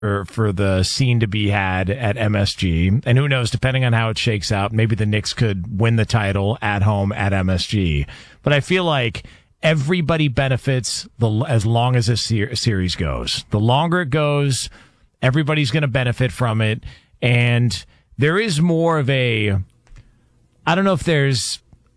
for the scene to be had at MSG. And who knows, depending on how it shakes out, maybe the Knicks could win the title at home at MSG. But I feel like everybody benefits as long as this series goes. The longer it goes, everybody's going to benefit from it. And there is more of I don't know if there's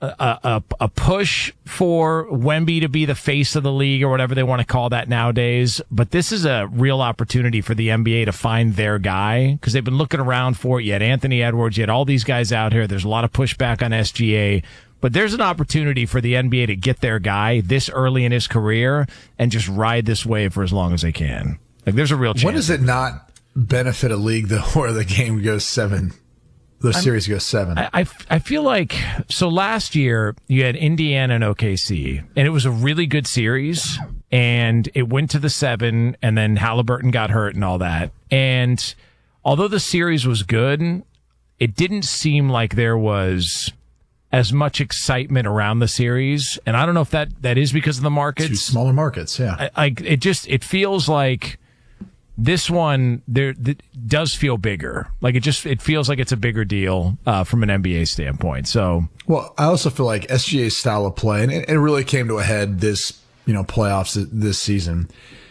a push for Wemby to be the face of the league or whatever they want to call that nowadays. But this is a real opportunity for the NBA to find their guy because they've been looking around for it. You had Anthony Edwards, you had all these guys out here. There's a lot of pushback on SGA. But there's an opportunity for the NBA to get their guy this early in his career and just ride this wave for as long as they can. Like, there's a real chance. When does it not benefit a league, though, where the game goes 7? The series goes 7. I feel like, so last year you had Indiana and OKC, and it was a really good series, and it went to the 7, and then Halliburton got hurt and all that. And although the series was good, it didn't seem like there was as much excitement around the series. And I don't know if that is because of the markets. 2 smaller markets, yeah. It feels like this one does feel bigger. Like it feels like it's a bigger deal from an NBA standpoint. So, well, I also feel like SGA's style of play, and it really came to a head this playoffs this season.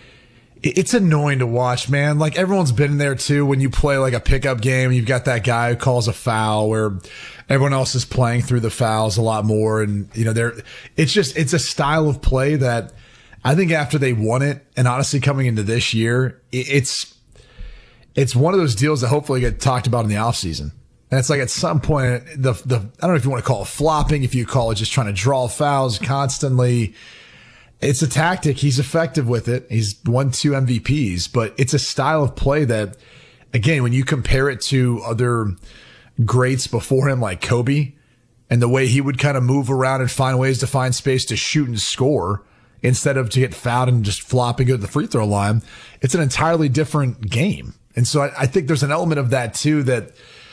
It's annoying to watch, man. Like, everyone's been there too. When you play like a pickup game, you've got that guy who calls a foul where everyone else is playing through the fouls a lot more, and it's a style of play that I think after they won it, and honestly coming into this year, it's one of those deals that hopefully get talked about in the offseason. And it's like at some point, I don't know if you want to call it flopping, if you call it just trying to draw fouls constantly. It's a tactic. He's effective with it. He's won 2 MVPs, but it's a style of play that, again, when you compare it to other greats before him, like Kobe, and the way he would kind of move around and find ways to find space to shoot and score, instead of to get fouled and just flop and go to the free throw line, it's an entirely different game. And so I think there's an element of that too that,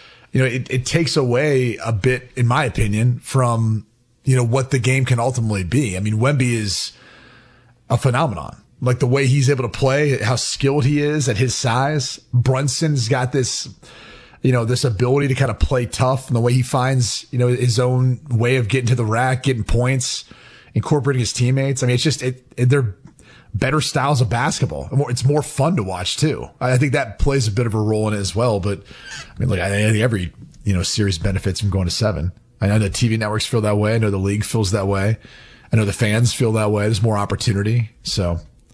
it takes away a bit, in my opinion, from, what the game can ultimately be. I mean, Wemby is a phenomenon. Like, the way he's able to play, how skilled he is at his size. Brunson's got this, this ability to kind of play tough, and the way he finds, his own way of getting to the rack, getting points, incorporating his teammates. I mean, it's just, they're better styles of basketball. It's more fun to watch too. I think that plays a bit of a role in it as well. But I mean, look, I think every, series benefits from going to 7. I know the TV networks feel that way. I know the league feels that way. I know the fans feel that way. There's more opportunity. So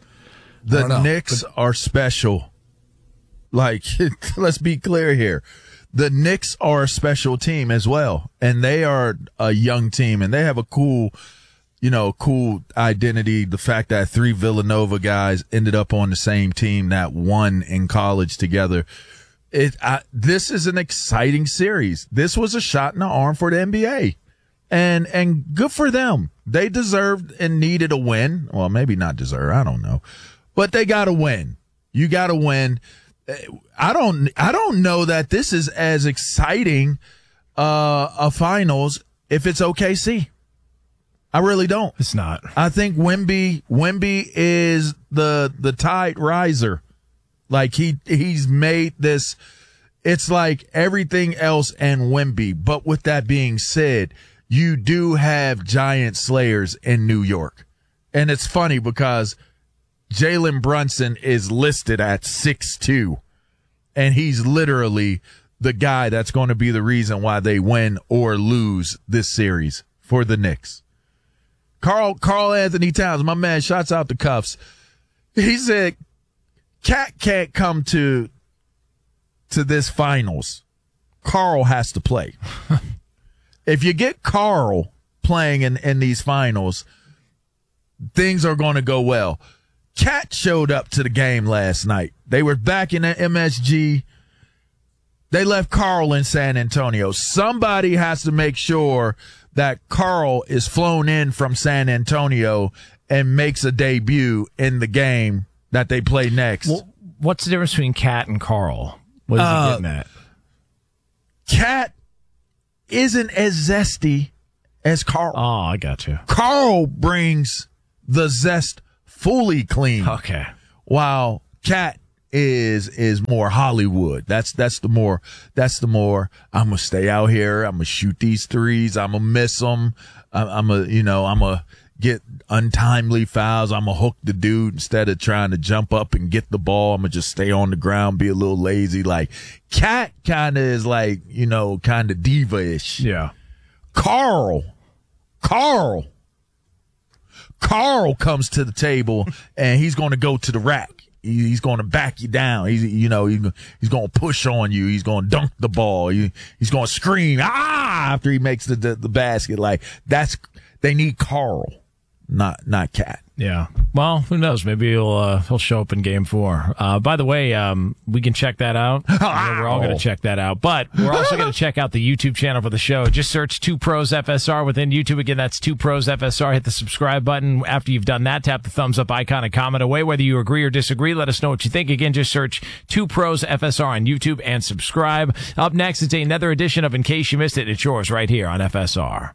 the Knicks are special. Like, let's be clear here. The Knicks are a special team as well. And they are a young team, and they have a cool identity. The fact that 3 Villanova guys ended up on the same team that won in college together. This is an exciting series. This was a shot in the arm for the NBA, and good for them. They deserved and needed a win. Well, maybe not deserve. I don't know, but they got to win. You got to win. I don't know that this is as exciting a finals if it's OKC. I really don't. It's not. I think Wemby is the tide riser. Like, he's made this. It's like everything else and Wemby. But with that being said, you do have giant slayers in New York. And it's funny because Jalen Brunson is listed at 6'2", and he's literally the guy that's going to be the reason why they win or lose this series for the Knicks. Carl Anthony Towns, my man, shouts out the Cuffs. He said, Cat can't come to this finals. Carl has to play. If you get Carl playing in these finals, things are going to go well. Cat showed up to the game last night. They were back in the MSG. They left Carl in San Antonio. Somebody has to make sure that Carl is flown in from San Antonio and makes a debut in the game that they play next. Well, what's the difference between Cat and Carl? What is he getting at? Cat isn't as zesty as Carl. Oh, I got you. Carl brings the zest fully clean. Okay. While Cat is more Hollywood. That's the more I'm gonna stay out here. I'm gonna shoot these threes. I'm gonna miss them. I'm gonna get untimely fouls. I'm gonna hook the dude instead of trying to jump up and get the ball. I'm gonna just stay on the ground, be a little lazy. Like Cat kind of is like, kind of diva-ish. Yeah. Carl comes to the table and he's going to go to the rack. He's going to back you down. He's going to push on you. He's going to dunk the ball. He's going to scream after he makes the basket. Like they need Carl, not Cat. Yeah. Well, who knows? Maybe he'll show up in Game 4. By the way, we can check that out. We're all going to check that out. But we're also going to check out the YouTube channel for the show. Just search 2 Pros FSR within YouTube. Again, that's 2 Pros FSR. Hit the subscribe button. After you've done that, tap the thumbs up icon and comment away. Whether you agree or disagree, let us know what you think. Again, just search 2 Pros FSR on YouTube and subscribe. Up next, it's another edition of In Case You Missed It. It's yours right here on FSR.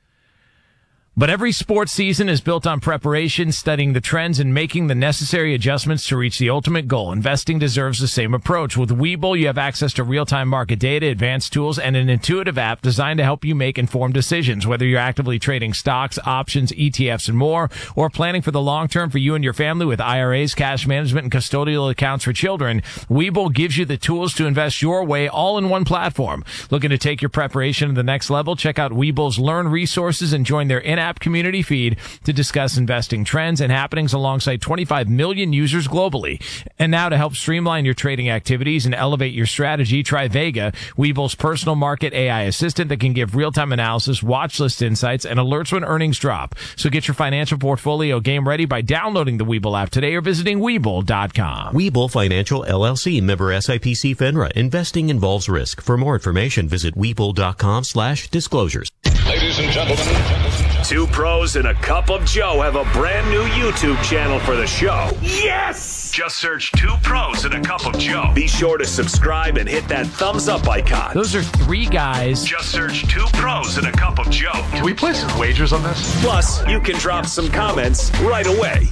But every sports season is built on preparation, studying the trends, and making the necessary adjustments to reach the ultimate goal. Investing deserves the same approach. With Webull, you have access to real-time market data, advanced tools, and an intuitive app designed to help you make informed decisions. Whether you're actively trading stocks, options, ETFs, and more, or planning for the long term for you and your family with IRAs, cash management, and custodial accounts for children, Webull gives you the tools to invest your way all in one platform. Looking to take your preparation to the next level? Check out Webull's Learn resources and join their in-app community feed to discuss investing trends and happenings alongside 25 million users globally. And now to help streamline your trading activities and elevate your strategy, try Vega, Webull's personal market AI assistant that can give real-time analysis, watch list insights, and alerts when earnings drop. So get your financial portfolio game ready by downloading the Webull app today or visiting Webull.com. Webull Financial LLC, member SIPC FINRA. Investing involves risk. For more information, visit Webull.com/disclosures. Ladies and gentlemen, 2 Pros and a Cup of Joe have a brand new YouTube channel for the show. Yes! Just search 2 Pros and a Cup of Joe. Be sure to subscribe and hit that thumbs up icon. Those are 3 guys. Just search 2 Pros and a Cup of Joe. can we place some wagers on this? Plus, you can drop some comments right away.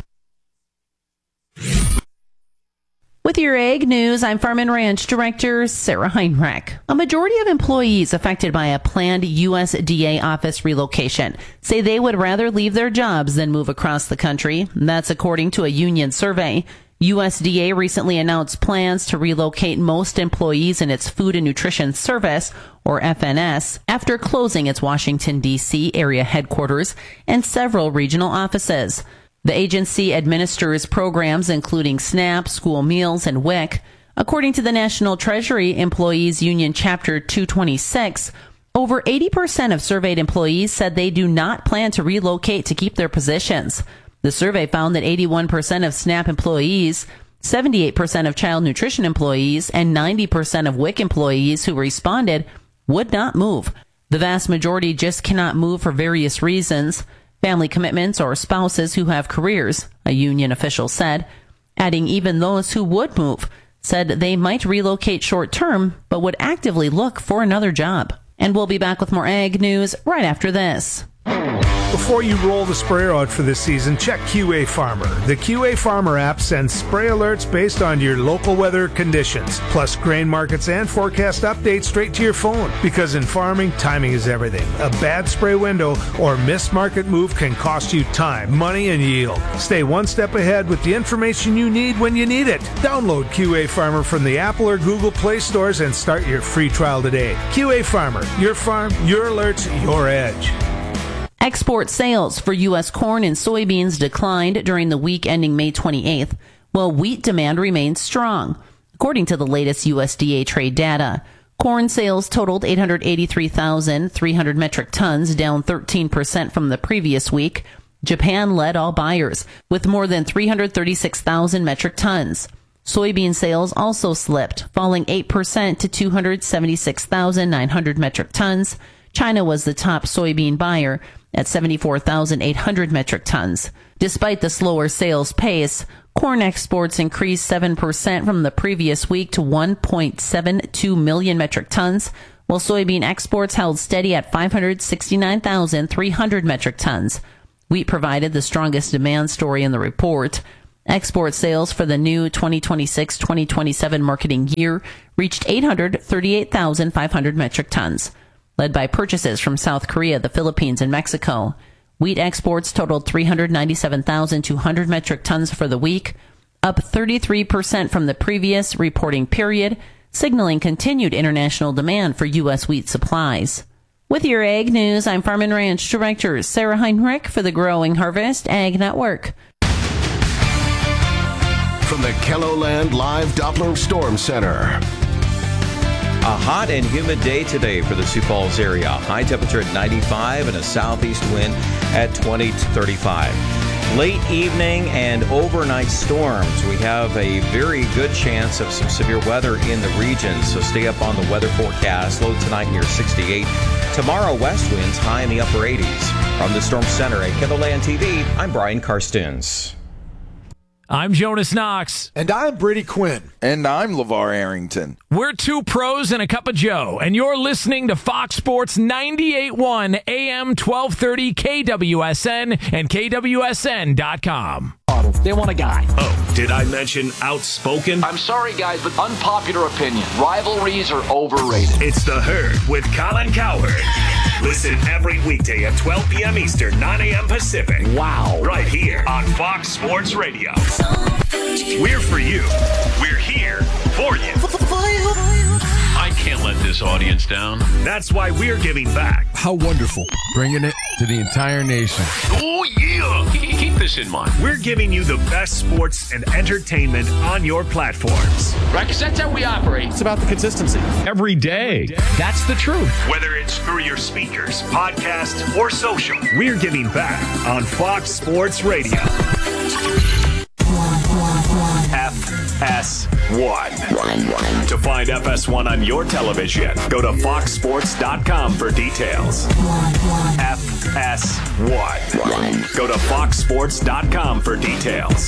With your Ag News, I'm Farm and Ranch Director Sarah Heinrich. A majority of employees affected by a planned USDA office relocation say they would rather leave their jobs than move across the country. That's according to a union survey. USDA recently announced plans to relocate most employees in its Food and Nutrition Service, or FNS, after closing its Washington, D.C. area headquarters and several regional offices. The agency administers programs including SNAP, school meals, and WIC. According to the National Treasury Employees Union Chapter 226, over 80% of surveyed employees said they do not plan to relocate to keep their positions. The survey found that 81% of SNAP employees, 78% of child nutrition employees, and 90% of WIC employees who responded would not move. The vast majority just cannot move for various reasons. Family commitments or spouses who have careers, a union official said, adding even those who would move said they might relocate short term but would actively look for another job. And we'll be back with more Ag News right after this. Before you roll the sprayer out for this season, check QA Farmer. The QA Farmer app sends spray alerts based on your local weather conditions, plus grain markets and forecast updates straight to your phone. Because in farming, timing is everything. A bad spray window or missed market move can cost you time, money, and yield. Stay one step ahead with the information you need when you need it. Download QA Farmer from the Apple or Google Play stores and start your free trial today. QA Farmer, your farm, your alerts, your edge. Export sales for U.S. corn and soybeans declined during the week ending May 28th, while wheat demand remains strong. According to the latest USDA trade data, corn sales totaled 883,300 metric tons, down 13% from the previous week. Japan led all buyers, with more than 336,000 metric tons. Soybean sales also slipped, falling 8% to 276,900 metric tons. China was the top soybean buyer at 74,800 metric tons. Despite the slower sales pace, corn exports increased 7% from the previous week to 1.72 million metric tons, while soybean exports held steady at 569,300 metric tons. Wheat provided the strongest demand story in the report. Export sales for the new 2026-2027 marketing year reached 838,500 metric tons, led by purchases from South Korea, the Philippines, and Mexico. Wheat exports totaled 397,200 metric tons for the week, up 33% from the previous reporting period, signaling continued international demand for U.S. wheat supplies. With your Ag News, I'm Farm and Ranch Director Sarah Heinrich for the Growing Harvest Ag Network. From the KELOLAND Live Doppler Storm Center. A hot and humid day today for the Sioux Falls area. High temperature at 95 and a southeast wind at 20 to 35. Late evening and overnight storms. We have a very good chance of some severe weather in the region, so stay up on the weather forecast. Low tonight near 68. Tomorrow, west winds high in the upper 80s. From the Storm Center at KELOLAND TV, I'm Brian Karstens. I'm Jonas Knox. And I'm Brady Quinn. And I'm LeVar Arrington. We're two pros and a cup of Joe, and you're listening to Fox Sports 98.1 AM 1230 KWSN and KWSN.com. They want a guy. Oh, did I mention outspoken? I'm sorry, guys, but unpopular opinion. Rivalries are overrated. It's The Herd with Colin Cowherd. Listen every weekday at 12 p.m. Eastern, 9 a.m. Pacific. Wow. Right here on Fox Sports Radio. We're for you. We're here for you. I can't let this audience down. That's why we're giving back. How wonderful. Bringing it to the entire nation. Oh, yeah. Keep this in mind. We're giving you the best sports and entertainment on your platforms. Right, because that's how we operate. It's about the consistency. Every day. That's the truth. Whether it's through your speakers, podcast, or social, we're giving back on Fox Sports Radio. FS1. To find FS1 on your television, go to foxsports.com for details. FS1. Go to foxsports.com for details.